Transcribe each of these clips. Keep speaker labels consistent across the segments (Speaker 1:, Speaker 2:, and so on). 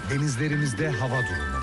Speaker 1: Denizlerimizde hava durumu.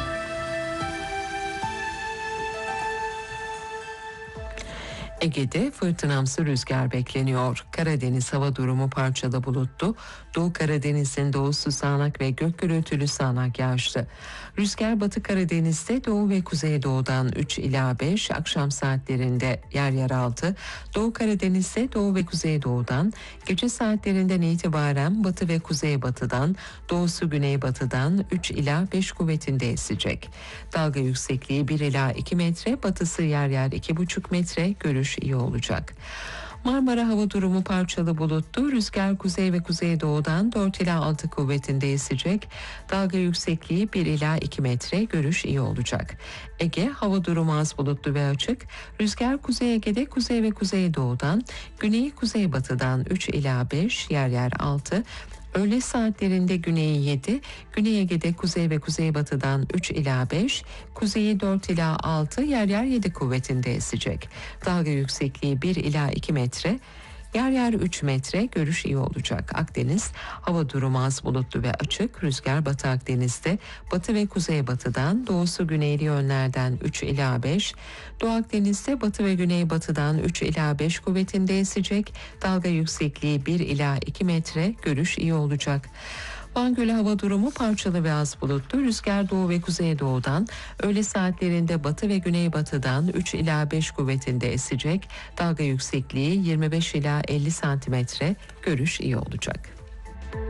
Speaker 2: Ege'de fırtınamsı rüzgar bekleniyor. Karadeniz hava durumu parçalı bulutlu. Doğu Karadeniz'in doğusu sağanak ve gök gürültülü sağanak yağışlı. Rüzgar Batı Karadeniz'de doğu ve kuzeydoğudan 3 ila 5, akşam saatlerinde yer yer 6. Doğu Karadeniz'de doğu ve kuzeydoğudan, gece saatlerinden itibaren batı ve kuzeybatıdan, doğusu güneybatıdan 3 ila 5 kuvvetinde esecek. Dalga yüksekliği 1 ila 2 metre, batısı yer yer 2,5 metre, görüş iyi olacak. Marmara hava durumu parçalı bulutlu. Rüzgar kuzey ve kuzeydoğudan 4 ila 6 kuvvetinde esecek. Dalga yüksekliği 1 ila 2 metre, görüş iyi olacak. Ege hava durumu az bulutlu ve açık. Rüzgar Kuzey Ege'de kuzey ve kuzeydoğudan, güney kuzeybatıdan 3 ila 5, yer yer 6. Öğle saatlerinde güneyi 7, Güney Ege'de kuzey ve kuzeybatıdan 3 ila 5, kuzeyi 4 ila 6, yer yer 7 kuvvetinde esecek. Dalga yüksekliği 1 ila 2 metre, yer yer 3 metre, görüş iyi olacak. Akdeniz hava durumu az bulutlu ve açık. Rüzgar Batı Akdeniz'de batı ve kuzeybatıdan, doğusu güneyli yönlerden 3 ila 5, Doğu Akdeniz'de batı ve güneybatıdan 3 ila 5 kuvvetinde esecek. Dalga yüksekliği 1 ila 2 metre, görüş iyi olacak. Van Gölü hava durumu parçalı ve az bulutlu. Rüzgar doğu ve kuzeydoğudan, öğle saatlerinde batı ve güneybatıdan 3 ila 5 kuvvetinde esecek. Dalga yüksekliği 25 ila 50 santimetre, görüş iyi olacak.